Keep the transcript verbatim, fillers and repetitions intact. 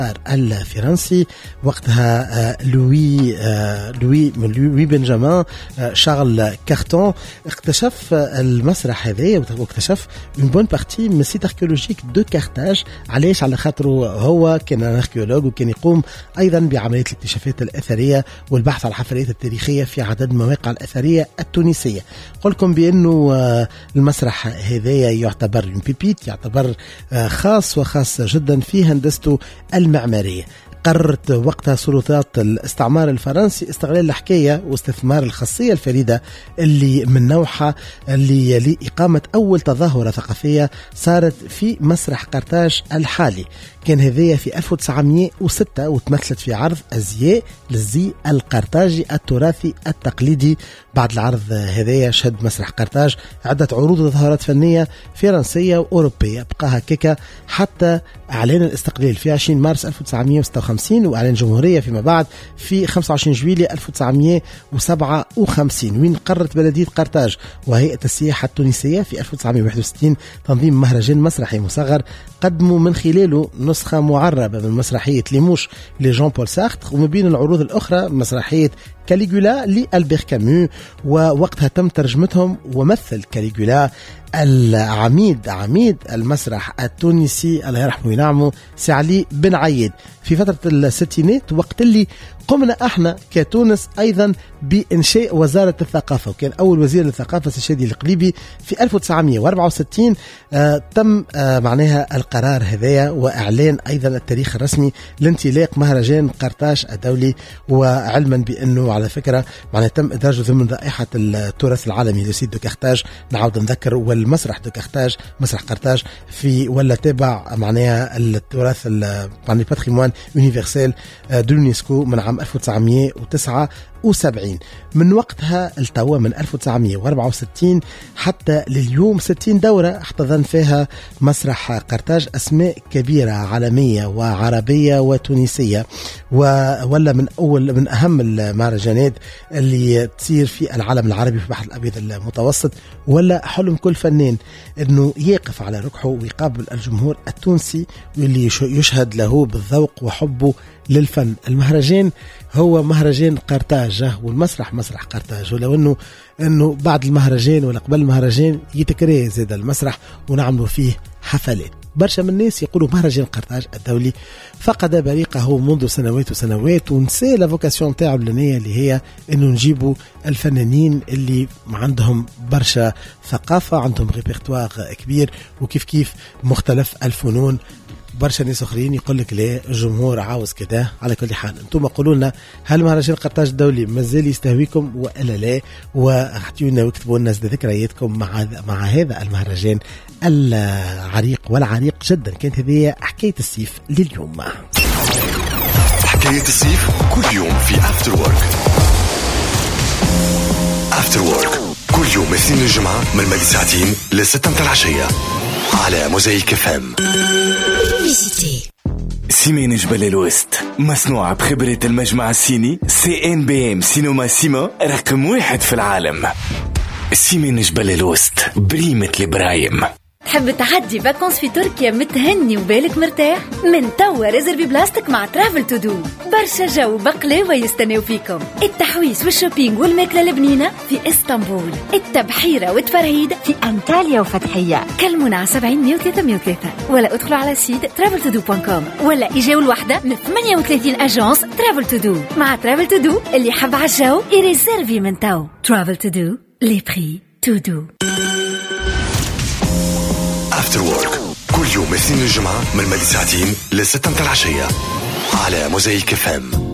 الفرنسي وقتها لوي لوي لوي بنجامين شارل كارتون اكتشف المسرح هذا واكتشف une bonne partie من السيت archéologique de Carthage. علاش؟ على خاطره هو كان اركيولوج وكان يقوم ايضا بعمليه الاكتشافات الاثريه والبحث عن الحفريات التاريخيه في عدد من المواقع الاثريه التونسيه. قل لكم بانه المسرح هذا يعتبر بيبيت، يعتبر خاص وخاص جدا في هندسته المعماريه. قررت وقتها سلطات الاستعمار الفرنسي استغلال الحكاية واستثمار الخاصية الفريدة اللي من نوعها اللي لإقامة أول تظاهرة ثقافية صارت في مسرح قرطاج الحالي. كان هذية في ألف وتسعمائة وستة وتمثلت في عرض أزياء للزي القرطاجي التراثي التقليدي. بعد العرض هذية شهد مسرح قرطاج عدة عروض وظهورات فنية فرنسية وأوروبية. بقى هكاكا حتى إعلان الاستقلال في عشرين مارس ألف وتسعمائة وستة وخمسين وإعلان جمهورية فيما بعد في خمسة وعشرين جويلية ألف وتسعمائة وسبعة وخمسين، وين قررت بلدية قرطاج وهيئة السياحة التونسية في ألف وتسعمائة وواحد وستين تنظيم مهرجان مسرحي مصغر قدموا من خلاله نسخة معربة من مسرحية ليموش لجان بول سارتر، وما بين العروض الأخرى مسرحية كاليغولا لألبير كامو. ووقتها تم ترجمتهم ومثل كاليغولا العميد عميد المسرح التونسي الله يرحمه وينعمه سي علي بن عيد في فترة الستينات، وقت اللي قمنا احنا كتونس ايضا بانشاء وزارة الثقافة. وكان اول وزير للثقافة سي شادي القليبي في ألف وتسعمائة وأربعة وستين. آه تم آه معناها القرار هذايا واعلان ايضا التاريخ الرسمي لانطلاق مهرجان قرطاج الدولي. وعلما بانه على فكرة معناها تم ادراجه ضمن رائحة التراث العالمي لو سيت دو كارتاج. نعاود نذكر والمسرح دو كارتاج مسرح قرطاج في ولا تابع معناها التراث معناها باتريمون يونيفرسيل دو اليونسكو من عام ألف وتسعمائة وتسعة وسبعين. من وقتها التوا من ألف وتسعمائة وأربعة وستين حتى لليوم ستين دورة احتضن فيها مسرح قرطاج أسماء كبيرة عالمية وعربية وتونسية، ولا من أول من أهم المهرجانات اللي تصير في العالم العربي في البحر الأبيض المتوسط. ولا حلم كل فنان أنه يقف على ركحه ويقابل الجمهور التونسي واللي يشهد له بالذوق وحبه للفن. المهرجان هو مهرجان قرطاج والمسرح مسرح قرطاج، ولو انه انه بعد المهرجان ولا قبل المهرجان يتكرر زاد المسرح ونعملوا فيه حفلات. برشا من الناس يقولوا مهرجان قرطاج الدولي فقد بريقه منذ سنوات وسنوات ونسى لا فوكاسيون تاعو اللي هي انه نجيبوا الفنانين اللي عندهم برشا ثقافة، عندهم ريبرتوار كبير وكيف كيف مختلف الفنون. برشا ناس اخرين يقول لك لا الجمهور عاوز كده. على كل حال انتم قولوا لنا هل مهرجان قرطاج الدولي مازال يستهويكم والا لا، واحكيوا لنا واكتبوا لنا ذكرياتكم مع مع هذا المهرجان العريق والعريق جدا. كانت هذه حكايه الصيف لليوم. حكايه الصيف كل يوم في افتر وورك. افتر وورك كل يوم اثنين الجمعه من مدى ساعتين لستة متاع العشيه على موزايك اف ام. سيمين جبل الوسط مصنوعة بخبرة المجمع الصيني سي ان بي ام سينما سيما رقم واحد في العالم. سيمين جبل الوسط بريمة البرايم. تحب تعدي فاكونس في تركيا متهني وبالك مرتاح؟ من توا ريزرفي بلاستيك مع ترافل تو دو. برشا جو بقلاوة يستناو فيكم. التحويس والشوبينج والماكلة البنينة في اسطنبول، التبحيرة والتفرهيد في أنطاليا وفتحية. كلمونا على سبعين مية وثلاثة مية وثلاثة ولا ادخلوا على سيت ترافل تو دو دوت كوم ولا إجاو الوحدة من ثمانية وثلاثين أجانس ترافل تو دو. مع ترافل تو دو اللي حب عالجو يريزرفي من تو. ترافل تو دو لي بري تو دو. افتر وورك كل يوم اثنين الجمعة من مدى ساعتين لستة متاع العشية على موزايك اف ام.